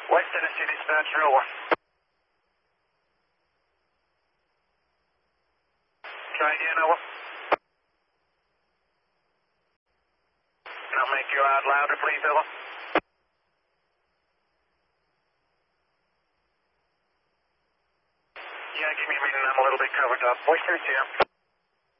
West Tennessee dispatch, real one. Try again, over. Can I make you out louder, please, over? Yeah, give me a minute. I'm a little bit covered up. West Tennessee.